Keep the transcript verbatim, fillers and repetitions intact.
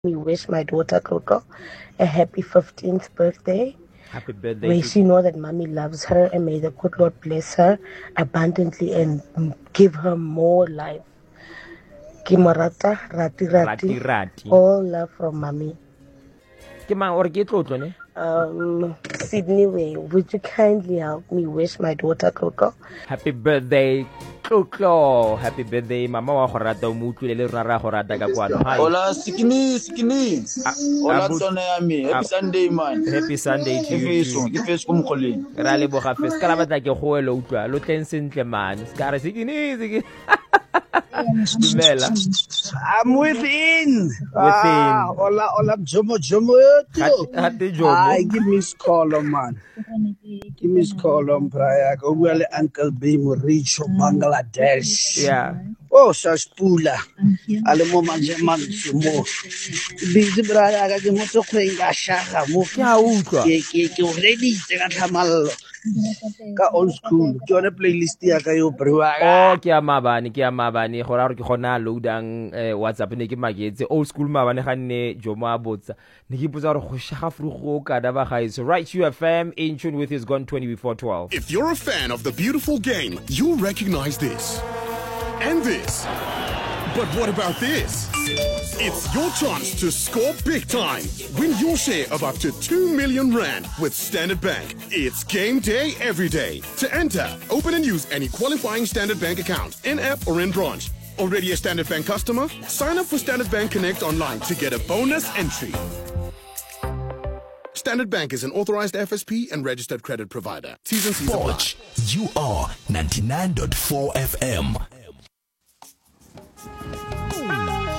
We wish my daughter Coco a happy fifteenth birthday. Happy birthday. May she know that mommy loves her, and may the good Lord bless her abundantly and give her more life. Kimorata, rati rati, Rati rati. all love from mommy. Ke mang or ke tlotlo ne? Um, Sydney Way, would you kindly help me wish my daughter Coco? Happy birthday, Tlotlo. Happy birthday, mama wa go rata o mo utlwile le rara go rata ka kwano. Hi. Hola, Sikini, Sikini. Hola, Tsone Yami. Happy Sunday, man. Happy Sunday to Ke you feso, too. ke feso ko mogoleng. Ra le boga fes ka la batla ke go elo utlwa lo tleng sentle man. Ska re sikini sikini. Dumela. I'm within. Within. Ah, hola, hola, Jomo, Jomo. Hati hati Jomo. Ay, give me this call, oh, man. Give me this call, on Praia. Go well, Uncle B. Richo, Bangladesh. Yeah. Oh, Saspula. Alemo manjaman sumo. Busy Braga, I got to play Gashaka. Ke a utlwa. Ke ke ke ready tsa thamallo. Ka old school. Ke yone playlist ya ka yo brewa. Oh, ke a mabane, ke a mabane. Go ra re ke gona loadang eh, WhatsApp ne ke magetse. Old school mabane ga nne Jomo a botsa. Ne ke botsa gore go shaga fru go ka da ba gaetso. Right, U F M in tune with his gone twenty before twelve. If you're a fan of the beautiful game, you'll recognize this. And this. But what about this? It's your chance to score big time. Win your share of up to two million rand with Standard Bank. It's game day every day. To enter, open and use any qualifying Standard Bank account, in-app or in branch. Already a Standard Bank customer? Sign up for Standard Bank Connect online to get a bonus entry. Standard Bank is an authorized F S P and registered credit provider. T's and C's apply. Watch. You are ninety-nine point four F M.